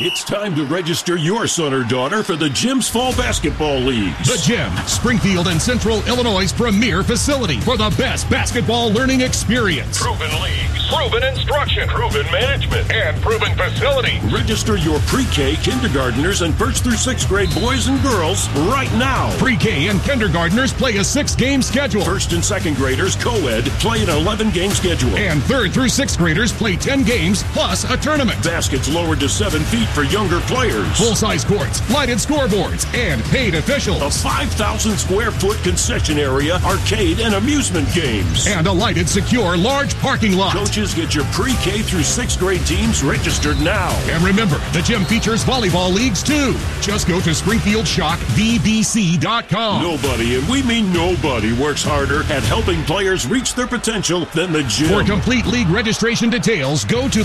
It's time to register your son or daughter for the Gym's Fall Basketball Leagues. The Gym, Springfield and Central Illinois' premier facility for the best basketball learning experience. Proven leagues, proven instruction, proven management, and proven facility. Register your pre-K, kindergartners, and 1st through 6th grade boys and girls right now. Pre-K and kindergartners play a 6-game schedule. 1st and 2nd graders, co-ed, play an 11-game schedule. And 3rd through 6th graders play 10 games plus a tournament. Baskets lowered to 7 feet for younger players. Full-size courts, lighted scoreboards, and paid officials. A 5,000 square foot concession area, arcade, and amusement games. And a lighted, secure, large parking lot. Coaches, get your pre-K through 6th grade teams registered now. And remember, the gym features volleyball leagues too. Just go to SpringfieldShockVBC.com. Nobody, and we mean nobody, works harder at helping players reach their potential than the gym. For complete league registration details, go to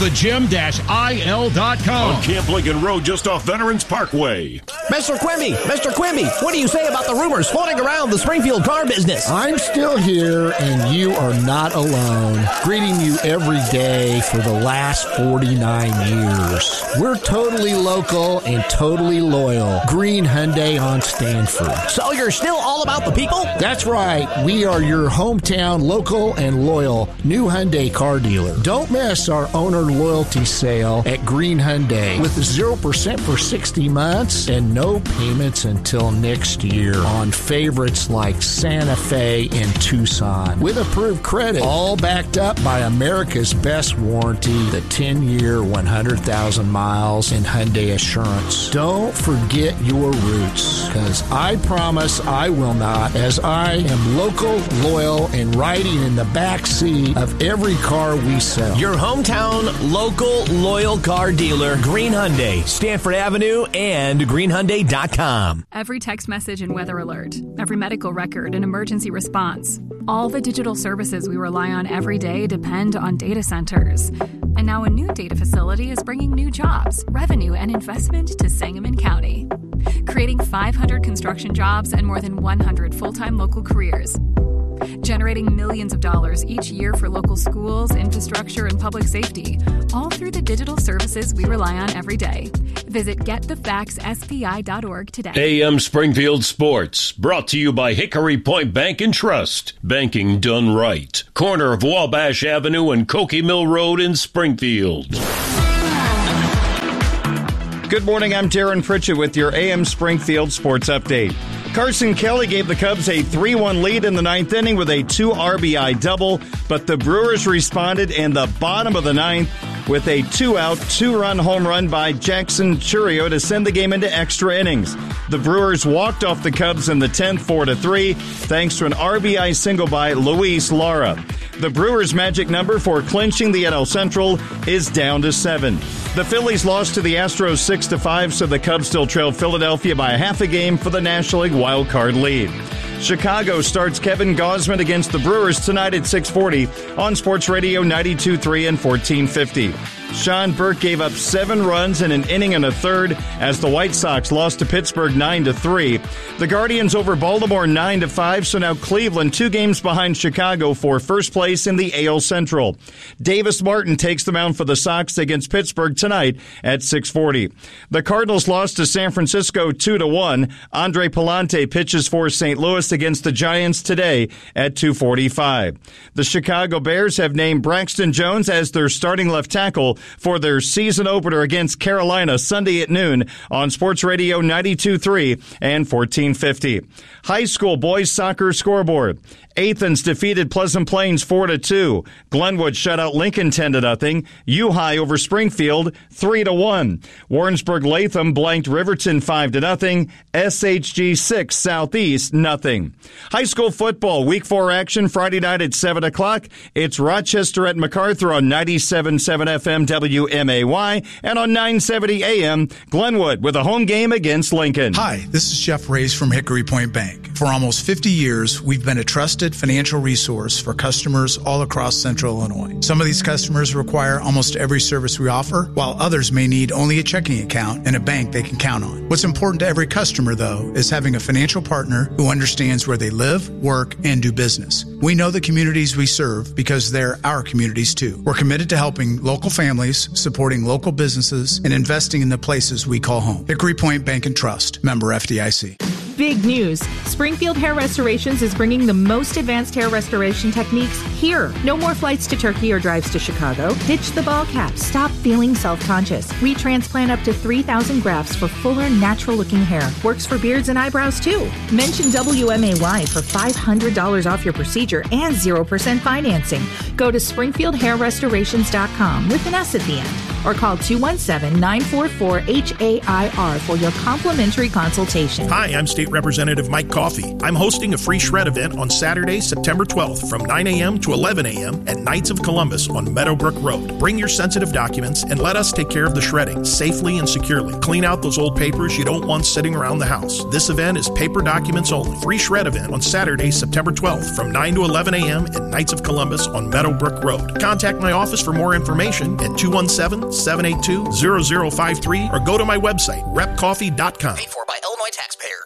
thegym-il.com. On Camp Lincoln Road, just off Veterans Parkway. Mr. Quimby, what do you say about the rumors floating around the Springfield car business? I'm still here, and you are not alone. Greeting you every day for the last 49 years. We're totally local and totally loyal. Green Hyundai on Stanford. So you're still all about the people? That's right. We are your hometown local and loyal new Hyundai car dealer. Don't miss our owner loyalty sale at Green Hyundai with 0% for 60 months and no payments until next year on favorites like Santa Fe and Tucson with approved credit, all backed up by America's best warranty, the 10-year, 100,000 miles in Hyundai Assurance. Don't forget your roots, because I promise I will not, as I am local, loyal, and riding in the back seat of every car we sell. Your hometown, local, loyal car dealer, Green Hyundai, Stanford Avenue, and greenhyundai.com. Every text message and weather alert, every medical record and emergency response. All the digital services we rely on every day depend on data centers. And now a new data facility is bringing new jobs, revenue, and investment to Sangamon County, creating 500 construction jobs and more than 100 full-time local careers, generating millions of dollars each year for local schools, infrastructure, and public safety, all through the digital services we rely on every day. Visit getthefaxspi.org today. AM Springfield Sports, brought to you by Hickory Point Bank and Trust. Banking done right. Corner of Wabash Avenue and Cokie Mill Road in Springfield. Good morning, I'm Darren Pritchett with your AM Springfield Sports Update. Carson Kelly gave the Cubs a 3-1 lead in the ninth inning with a 2 RBI double, but the Brewers responded in the bottom of the ninth with a 2-out, 2-run home run by Jackson Chourio to send the game into extra innings. The Brewers walked off the Cubs in the 10th 4-3 thanks to an RBI single by Luis Lara. The Brewers' magic number for clinching the NL Central is down to 7. The Phillies lost to the Astros 6-5, so the Cubs still trail Philadelphia by a half a game for the National League wild card lead. Chicago starts Kevin Gausman against the Brewers tonight at 6:40 on Sports Radio 92.3 and 1450. Sean Burke gave up 7 runs in an inning and a third as the White Sox lost to Pittsburgh 9-3. The Guardians over Baltimore 9-5, so now Cleveland 2 games behind Chicago for first place in the AL Central. Davis Martin takes the mound for the Sox against Pittsburgh tonight at 6:40. The Cardinals lost to San Francisco 2-1. Andre Pallante pitches for St. Louis against the Giants today at 2:45. The Chicago Bears have named Braxton Jones as their starting left tackle for their season opener against Carolina Sunday at noon on Sports Radio 92.3 and 1450. High school boys soccer scoreboard. Athens defeated Pleasant Plains 4-2. Glenwood shut out Lincoln 10-0. U-High over Springfield 3-1. Warrensburg Latham blanked Riverton 5-0. SHG 6 Southeast 0. High school football week 4 action Friday night at 7 o'clock. It's Rochester at MacArthur on 97.7 FM WMAY and on 970 AM Glenwood with a home game against Lincoln. Hi, this is Jeff Reyes from Hickory Point Bank. For almost 50 years, we've been a trusted financial resource for customers all across Central Illinois. Some of these customers require almost every service we offer, while others may need only a checking account and a bank they can count on. What's important to every customer, though, is having a financial partner who understands where they live, work, and do business. We know the communities we serve because they're our communities, too. We're committed to helping local families families, supporting local businesses, and investing in the places we call home. Hickory Point Bank and Trust, member FDIC. Big news. Springfield Hair Restorations is bringing the most advanced hair restoration techniques here. No more flights to Turkey or drives to Chicago. Ditch the ball cap. Stop feeling self-conscious. We transplant up to 3,000 grafts for fuller, natural-looking hair. Works for beards and eyebrows, too. Mention WMAY for $500 off your procedure and 0% financing. Go to SpringfieldHairRestorations.com with an S at the end. Or call 217-944-HAIR for your complimentary consultation. Hi, I'm State Representative Mike Coffey. I'm hosting a free shred event on Saturday, September 12th from 9 a.m. to 11 a.m. at Knights of Columbus on Meadowbrook Road. Bring your sensitive documents and let us take care of the shredding safely and securely. Clean out those old papers you don't want sitting around the house. This event is paper documents only. Free shred event on Saturday, September 12th from 9 to 11 a.m. at Knights of Columbus on Meadowbrook Road. Contact my office for more information at 217-782-0053 or go to my website, repcoffee.com. Paid for by Illinois taxpayers.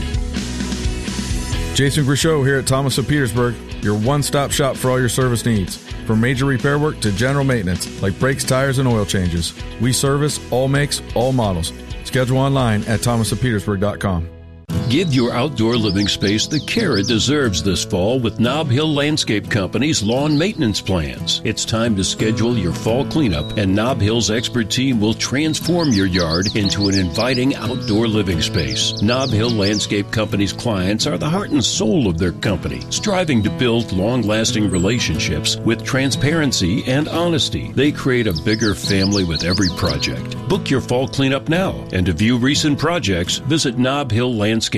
Jason Grishow here at Thomas of Petersburg, your one-stop shop for all your service needs. From major repair work to general maintenance, like brakes, tires, and oil changes. We service all makes, all models. Schedule online at thomasofpetersburg.com. Give your outdoor living space the care it deserves this fall with Nob Hill Landscape Company's lawn maintenance plans. It's time to schedule your fall cleanup, and Nob Hill's expert team will transform your yard into an inviting outdoor living space. Nob Hill Landscape Company's clients are the heart and soul of their company, striving to build long-lasting relationships with transparency and honesty. They create a bigger family with every project. Book your fall cleanup now, and to view recent projects, visit NobHillLandscape.com.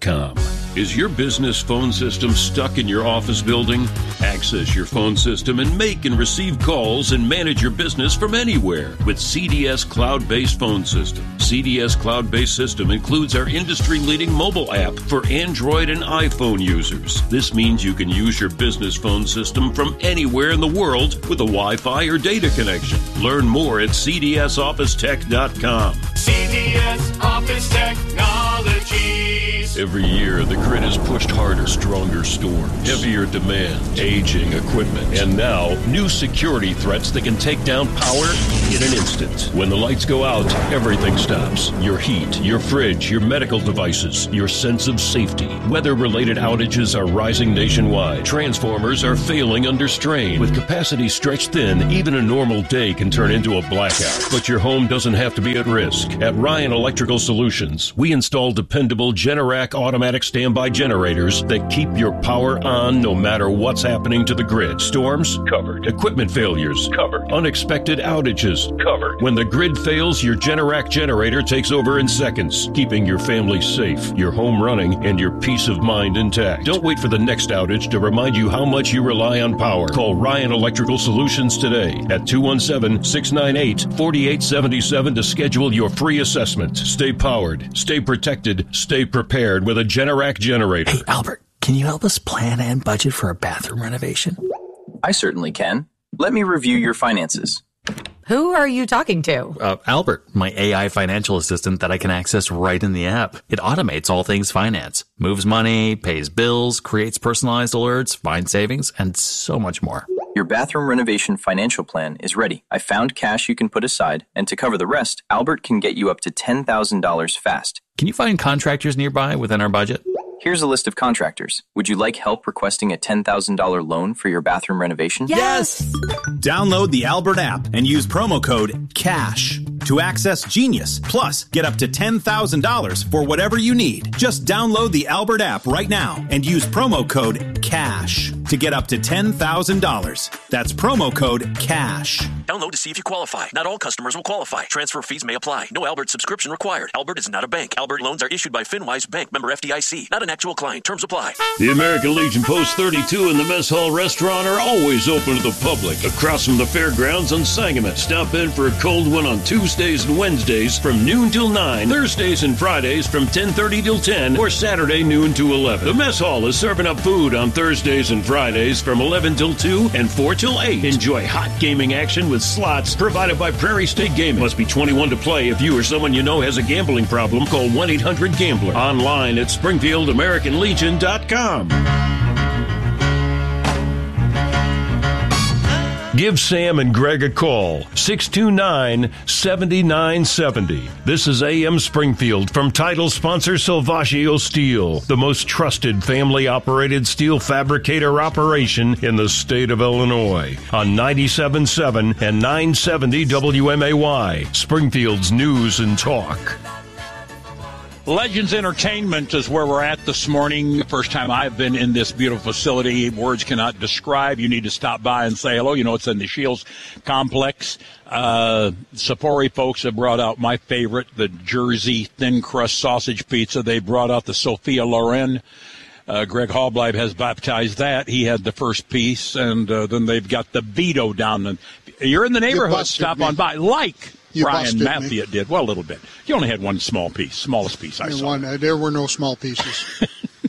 Is your business phone system stuck in your office building? Access your phone system and make and receive calls and manage your business from anywhere with CDS Cloud-Based Phone System. CDS Cloud-Based System includes our industry-leading mobile app for Android and iPhone users. This means you can use your business phone system from anywhere in the world with a Wi-Fi or data connection. Learn more at cdsofficetech.com. CDS Office Technologies. Every year, the grid is pushed harder, stronger storms, heavier demand, aging equipment, and now new security threats that can take down power in an instant. When the lights go out, everything stops. Your heat, your fridge, your medical devices, your sense of safety. Weather-related outages are rising nationwide. Transformers are failing under strain. With capacity stretched thin, even a normal day can turn into a blackout. But your home doesn't have to be at risk. At Ryan Electrical Solutions, we install dependable Generac automatic standby generators that keep your power on no matter what's happening to the grid. Storms? Covered. Equipment failures? Covered. Unexpected outages? Covered. When the grid fails, your Generac generator takes over in seconds, keeping your family safe, your home running, and your peace of mind intact. Don't wait for the next outage to remind you how much you rely on power. Call Ryan Electrical Solutions today at 217-698-4877 to schedule your free assessment. Stay powered, stay protected, stay prepared with a Generac generator. Hey, Albert, can you help us plan and budget for a bathroom renovation? I certainly can. Let me review your finances. Who are you talking to? Albert, my AI financial assistant that I can access right in the app. It automates all things finance, moves money, pays bills, creates personalized alerts, finds savings, and so much more. Your bathroom renovation financial plan is ready. I found cash you can put aside, and to cover the rest, Albert can get you up to $10,000 fast. Can you find contractors nearby within our budget? Here's a list of contractors. Would you like help requesting a $10,000 loan for your bathroom renovation? Yes! Download the Albert app and use promo code CASH to access Genius. Plus, get up to $10,000 for whatever you need. Just download the Albert app right now and use promo code CASH to get up to $10,000. That's promo code CASH. Download to see if you qualify. Not all customers will qualify. Transfer fees may apply. No Albert subscription required. Albert is not a bank. Albert loans are issued by FinWise Bank, member FDIC. Not an actual client. Terms apply. The American Legion Post 32 and the Mess Hall Restaurant are always open to the public. Across from the fairgrounds on Sangamon. Stop in for a cold one on Tuesdays and Wednesdays from noon till 9. Thursdays and Fridays from 10:30 till 10 or Saturday noon to 11. The Mess Hall is serving up food on Thursdays and Fridays from 11 till 2 and 4 till 8. Enjoy hot gaming action with slots provided by Prairie State Gaming. Must be 21 to play. If you or someone you know has a gambling problem, call 1-800-GAMBLER. Online at SpringfieldAmericanLegion.com. Give Sam and Greg a call, 629-7970. This is AM Springfield from title sponsor Salvaggio Steel, the most trusted family-operated steel fabricator operation in the state of Illinois, on 97.7 and 970 WMAY, Springfield's News and Talk. Legends Entertainment is where we're at this morning. First time I've been in this beautiful facility. Words cannot describe. You need to stop by and say hello. You know, it's in the Shields complex. Sapori folks have brought out my favorite, the Jersey thin crust sausage pizza. They brought out the Sophia Loren. Greg Hallbleib has baptized that. He had the first piece, and then they've got the Vito down. You're in the neighborhood. Stop on by. Brian Matthew did. Well, a little bit. You only had one small piece, smallest piece I saw. There were no small pieces.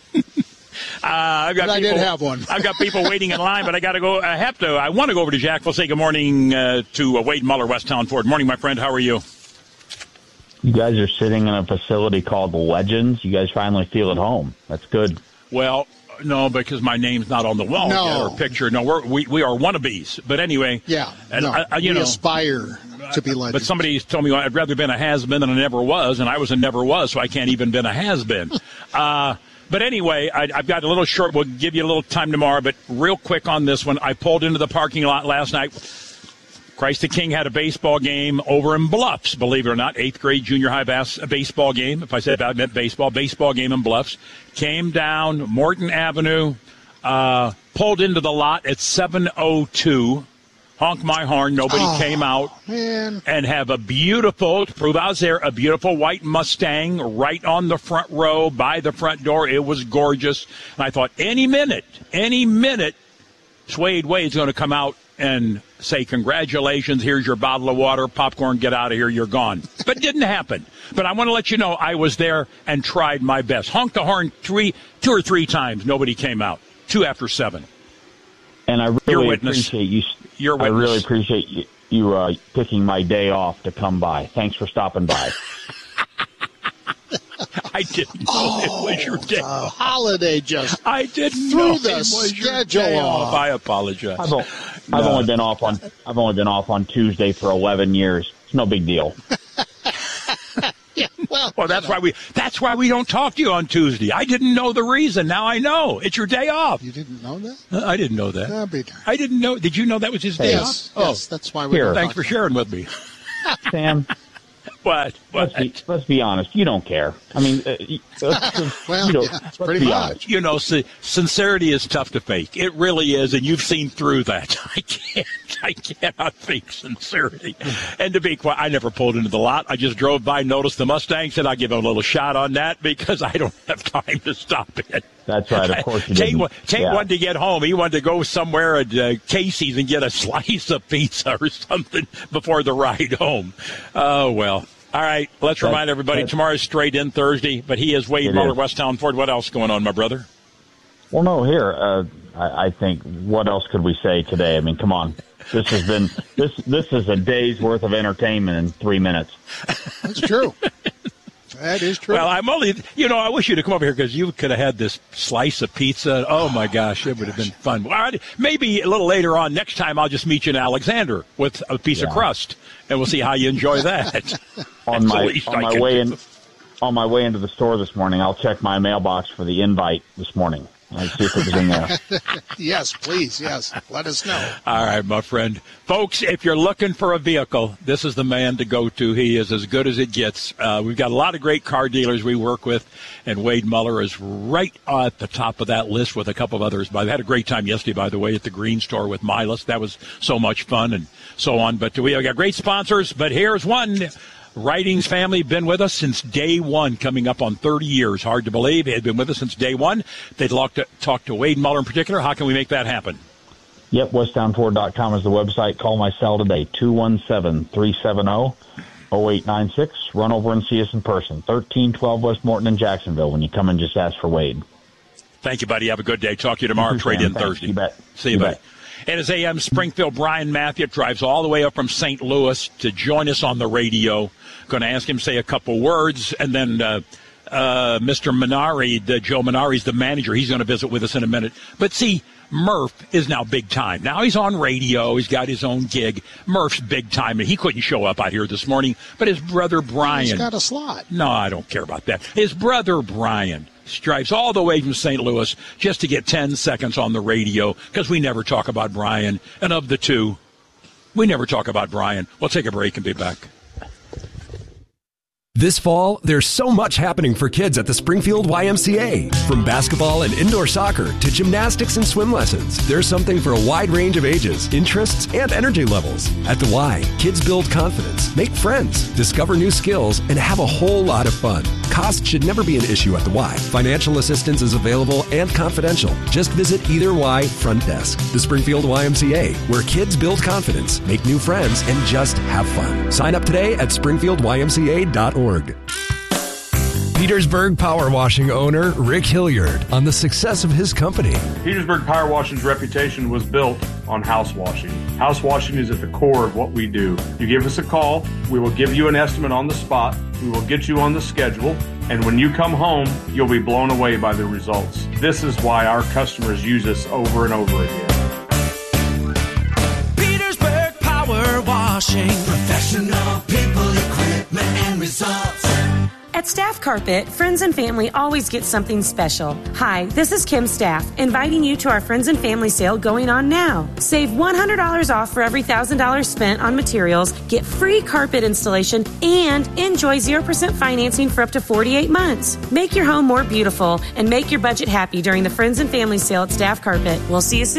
I did have one. I've got people waiting in line, but I got to go. I want to go over to Jacksonville. Say good morning to Wade Muller, Westtown Ford. Morning, my friend. How are you? You guys are sitting in a facility called Legends. You guys finally feel at home. That's good. Well, no, because my name's not on the wall yet, or picture. No, we are wannabes. But anyway. Yeah, we aspire to be legends. But somebody told me I'd rather been a has-been than a never was, and I was a never was, so I can't even been a has-been. But anyway, I've got a little short. We'll give you a little time tomorrow, but real quick on this one. I pulled into the parking lot last night. Christ the King had a baseball game over in Bluffs, believe it or not, 8th grade junior high baseball game. If I said that, I meant baseball game in Bluffs. Came down Morton Avenue, pulled into the lot at 7:02. Honk my horn. Nobody came out. Man. And have a beautiful, to prove I was there, a beautiful white Mustang right on the front row by the front door. It was gorgeous. And I thought any minute, Suede Wade's going to come out and say, congratulations, here's your bottle of water, popcorn, get out of here, you're gone. But it didn't happen. But I want to let you know I was there and tried my best. Honked the horn two or three times. Nobody came out. 2 after 7. And I really appreciate you. I really appreciate you picking my day off to come by. Thanks for stopping by. I didn't know it was your day off. Holiday just I didn't threw know the it was schedule your day off. I apologize. I've only been off on Tuesday for 11 years. It's no big deal. Yeah, well, that's why we don't talk to you on Tuesday. I didn't know the reason. Now I know. It's your day off. You didn't know that? I didn't know that. That'd be darn. I didn't know. Did you know that was his day off? Yes, that's why we're Thanks for sharing with me. Sam. What? Let's be honest. You don't care. I mean, let's be honest. You know, sincerity is tough to fake. It really is, and you've seen through that. I cannot fake sincerity. And to be quite, I never pulled into the lot. I just drove by, noticed the Mustang, said I'll give him a little shot on that because I don't have time to stop it. That's right. Of course you didn't. Tate wanted to get home. He wanted to go somewhere at Casey's and get a slice of pizza or something before the ride home. Oh, well. All right, let's remind everybody, tomorrow's straight in Thursday, but he is Wade Muller, Westtown Ford. What else going on, my brother? Well, no, here, I think, what else could we say today? I mean, come on. This has been, this is a day's worth of entertainment in 3 minutes. That's true. That is true. Well, I wish you'd have come over here because you could have had this slice of pizza. Oh, my gosh, it would have been fun. Well, maybe a little later on, next time I'll just meet you in Alexander with a piece of crust, and we'll see how you enjoy that. on my way into the store this morning, I'll check my mailbox for the invite this morning. Let's see if it was in there. Yes, please. Yes. Let us know. All right, my friend. Folks, if you're looking for a vehicle, this is the man to go to. He is as good as it gets. We've got a lot of great car dealers we work with, and Wade Muller is right at the top of that list with a couple of others. I had a great time yesterday, by the way, at the Green Store with Milas. That was so much fun and so on. But we have got great sponsors, but here's one. Writings family, been with us since day one, coming up on 30 years. Hard to believe. They had been with us since day one. They'd like to talk to Wade Muller in particular. How can we make that happen? Yep, westtownford.com is the website. Call my cell today, 217-370-0896. Run over and see us in person, 1312 West Morton in Jacksonville. When you come in, just ask for Wade. Thank you, buddy. Have a good day. Talk to you tomorrow. Trade in Thursday. You bet. See you, buddy. And his AM Springfield, Brian Matthew, drives all the way up from St. Louis to join us on the radio. Going to ask him to say a couple words, and then Mr. Minari, Joe Minari's the manager. He's going to visit with us in a minute. But see, Murph is now big time. Now he's on radio. He's got his own gig. Murph's big time. He couldn't show up out here this morning, but his brother Brian. He's got a slot. No, I don't care about that. His brother Brian drives all the way from St. Louis just to get 10 seconds on the radio because we never talk about Brian. And of the two, we never talk about Brian. We'll take a break and be back. This fall, there's so much happening for kids at the Springfield YMCA. From basketball and indoor soccer to gymnastics and swim lessons, there's something for a wide range of ages, interests, and energy levels. At the Y, kids build confidence, make friends, discover new skills, and have a whole lot of fun. Cost should never be an issue at the Y. Financial assistance is available and confidential. Just visit either Y front desk. The Springfield YMCA, where kids build confidence, make new friends, and just have fun. Sign up today at springfieldymca.org. Petersburg Power Washing owner Rick Hilliard on the success of his company. Petersburg Power Washing's reputation was built on house washing. House washing is at the core of what we do. You give us a call, we will give you an estimate on the spot, we will get you on the schedule, and when you come home, you'll be blown away by the results. This is why our customers use us over and over again. Petersburg Power Washing. Professional people, equipment, and results. At Staff Carpet, friends and family always get something special. Hi, this is Kim Staff, inviting you to our Friends and Family sale going on now. Save $100 off for every $1,000 spent on materials, get free carpet installation, and enjoy 0% financing for up to 48 months. Make your home more beautiful and make your budget happy during the Friends and Family sale at Staff Carpet. We'll see you soon.